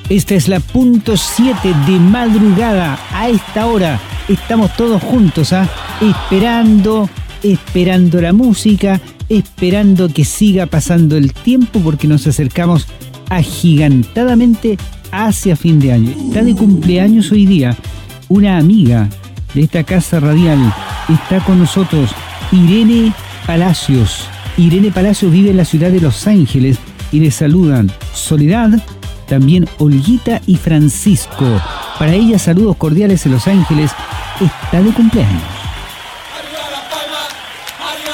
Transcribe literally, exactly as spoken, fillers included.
Esta es la punto siete de madrugada. A esta hora estamos todos juntos, ¿ah? Esperando, esperando la música, esperando que siga pasando el tiempo porque nos acercamos agigantadamente hacia fin de año. Está de cumpleaños hoy día una amiga de esta casa radial. Está con nosotros Irene Palacios. Irene Palacios vive en la ciudad de Los Ángeles y le saludan Soledad, también Olguita y Francisco. Para ella, saludos cordiales en Los Ángeles. Está de cumpleaños.